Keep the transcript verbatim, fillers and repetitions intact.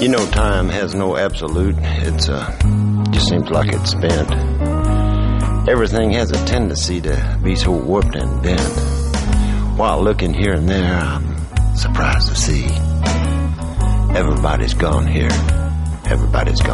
You know, time has no absolute. It's, uh, just seems like it's spent. Everything has a tendency to be so warped and bent. While looking here and there, I'm surprised to see everybody's gone here. Everybody's gone.